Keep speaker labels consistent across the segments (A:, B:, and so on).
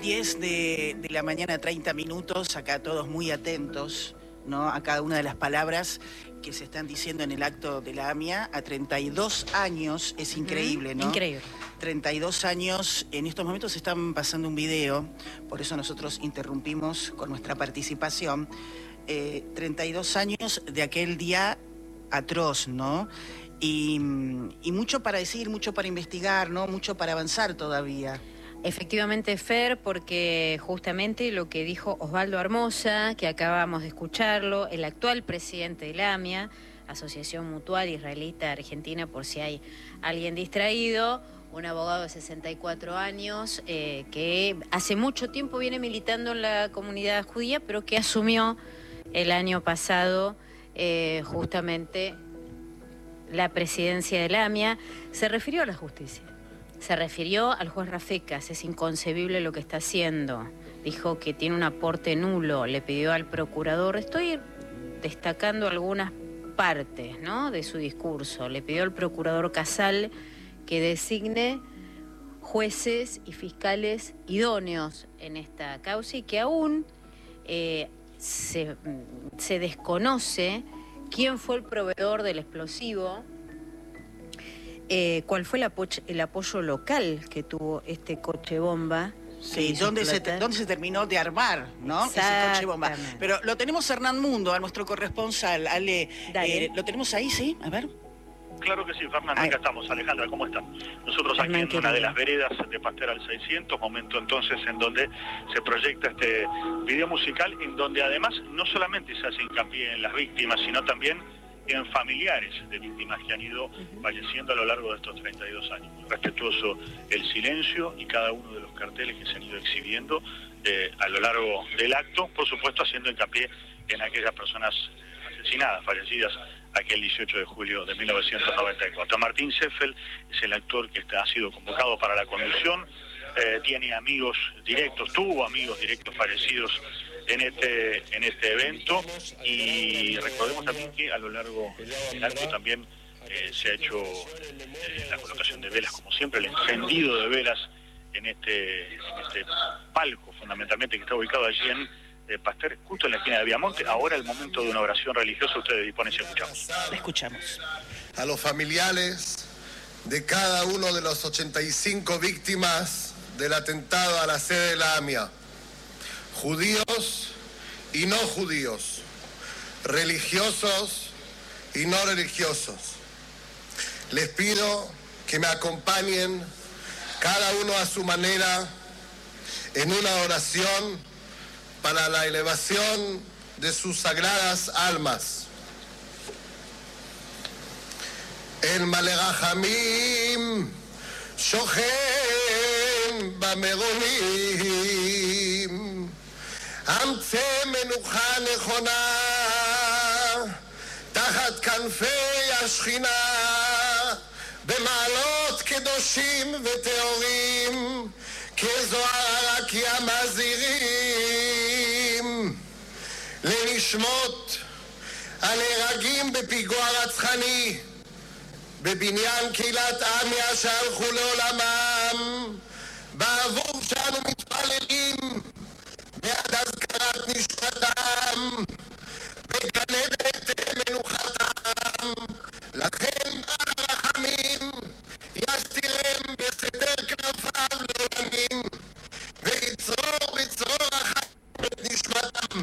A: 10 de la mañana, 30 minutos, acá todos muy atentos, ¿no?, a cada una de las palabras que se están diciendo en el acto de la AMIA. A 32 años, es increíble, ¿no?
B: Increíble.
A: 32 años, en estos momentos están pasando un video, por eso nosotros interrumpimos con nuestra participación. 32 años de aquel día atroz, ¿no? Y mucho para decir, mucho para investigar, ¿no? Mucho para avanzar todavía.
B: Efectivamente, Fer, porque justamente lo que dijo Osvaldo Armoza, que acabamos de escucharlo, el actual presidente de la AMIA, Asociación Mutual Israelita Argentina, por si hay alguien distraído, un abogado de 64 años que hace mucho tiempo viene militando en la comunidad judía, pero que asumió el año pasado justamente la presidencia de la AMIA, se refirió a la justicia. Se refirió al juez Rafecas, es inconcebible lo que está haciendo. Dijo que tiene un aporte nulo, le pidió al procurador, estoy destacando algunas partes, ¿no?, de su discurso. Le pidió al procurador Casal que designe jueces y fiscales idóneos en esta causa y que aún se desconoce quién fue el proveedor del explosivo. ¿Cuál fue el apoyo local que tuvo este coche bomba?
A: Sí, ¿dónde se terminó de armar, ¿no?, ese coche bomba? Pero lo tenemos a Hernán Mundo, a nuestro corresponsal. Ale, ¿lo tenemos ahí, sí? A ver.
C: Claro que sí, Fernando, acá estamos. Alejandra, ¿cómo están? Nosotros aquí en una de las veredas de Pasteur al 600, momento entonces en donde se proyecta este video musical, en donde además no solamente se hace hincapié en las víctimas, sino también en familiares de víctimas que han ido falleciendo a lo largo de estos 32 años. Muy respetuoso el silencio y cada uno de los carteles que se han ido exhibiendo a lo largo del acto, por supuesto haciendo hincapié en aquellas personas asesinadas, fallecidas aquel 18 de julio de 1994. Martín Seffel es el actor que ha sido convocado para la conducción, tiene amigos directos, tuvo amigos directos fallecidos en este evento, y recordemos también que a lo largo del acto también se ha hecho la colocación de velas, como siempre, el encendido de velas en este palco fundamentalmente que está ubicado allí en Pasteur, justo en la esquina de Viamonte. Ahora el momento de una oración religiosa, ustedes disponen y escuchamos.
A: Escuchamos.
D: A los familiares de cada uno de los 85 víctimas del atentado a la sede de la AMIA, judíos y no judíos, religiosos y no religiosos, les pido que me acompañen cada uno a su manera en una oración para la elevación de sus sagradas almas. El Malerajamim Shochen Bameronim Amtze Menucha Nechona Tachat Kanfei Ashchina Bemalot Kedoshim Veteorim Kezohar Arakia Mazirim לנשמות הנהרגים בפיגוע רצחני בבניין קהילת עמיה שהלכו לעולמם, בעבור שאנו מתפללים בעד הזכרת נשמתם בגן עדן מנוחתם. לכן הרחמים יסתירם בסתר כנפיו לעולמים ויצרור החיים את נשמתם.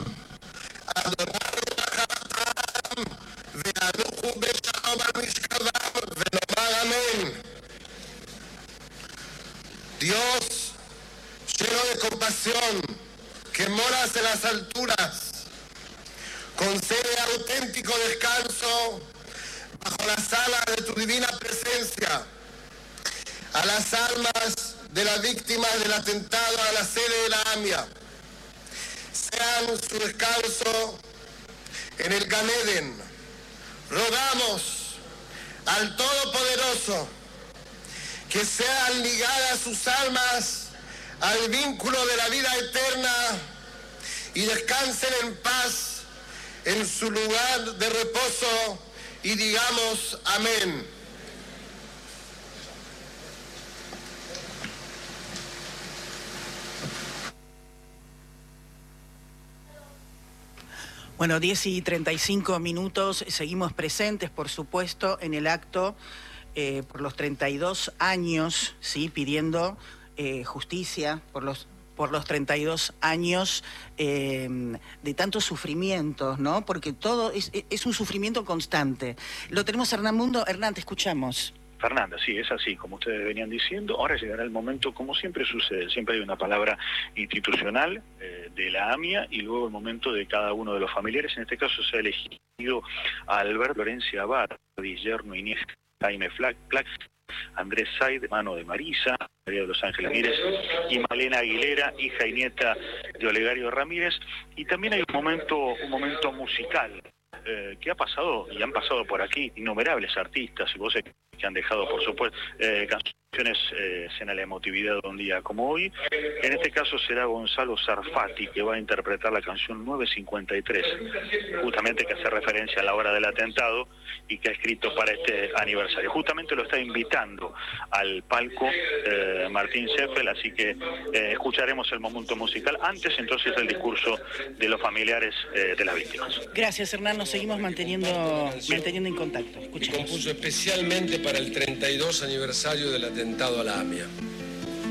D: Dios, lleno de compasión, que moras en las alturas, concede auténtico descanso bajo las alas de tu divina presencia a las almas de las víctimas del atentado a la sede de la AMIA. Sean su descanso en el Gan Eden. Rogamos al Todopoderoso que sean ligadas sus almas al vínculo de la vida eterna y descansen en paz en su lugar de reposo, y digamos amén.
A: Bueno, 10:35, seguimos presentes, por supuesto, en el acto por los 32 años, ¿sí? Pidiendo justicia por los 32 años de tantos sufrimientos, ¿no? Porque todo es un sufrimiento constante. Lo tenemos a Hernán Mundo. Hernán, te escuchamos.
C: Fernanda, sí, es así, como ustedes venían diciendo. Ahora llegará el momento, como siempre sucede, siempre hay una palabra institucional de la AMIA y luego el momento de cada uno de los familiares. En este caso se ha elegido a Alberto Florencia Bardi, yerno Inés Jaime Plax, Andrés Said, hermano de Marisa, María de los Ángeles Mírez, y Malena Aguilera, hija y nieta de Olegario Ramírez. Y también hay un momento musical que ha pasado y han pasado por aquí innumerables artistas y voces que han dejado, por supuesto, canciones en la emotividad de un día como hoy. En este caso será Gonzalo Sarfati, que va a interpretar la canción 953, justamente que hace referencia a la hora del atentado y que ha escrito para este aniversario. Justamente lo está invitando al palco Martín Seffel, así que escucharemos el momento musical. Antes, entonces, el discurso de los familiares de las víctimas.
A: Gracias, Hernán. Nos seguimos manteniendo en contacto.
E: Y compuso especialmente para el 32 aniversario del atentado a la AMIA.